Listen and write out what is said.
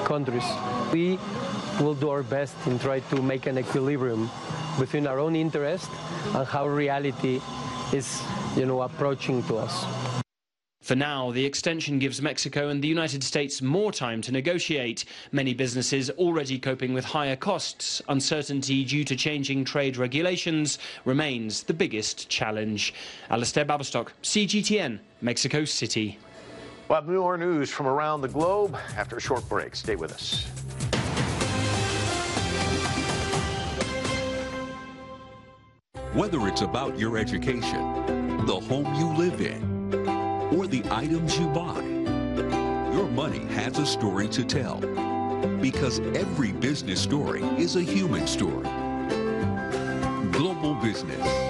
countries. We will do our best in trying to make an equilibrium between our own interest and how reality is, approaching to us. For now, the extension gives Mexico and the United States more time to negotiate. Many businesses already coping with higher costs. Uncertainty due to changing trade regulations remains the biggest challenge. Alistair Baverstock, CGTN, Mexico City. We'll have more news from around the globe after a short break. Stay with us. Whether it's about your education, the home you live in, or the items you buy, your money has a story to tell. Because every business story is a human story. Global Business.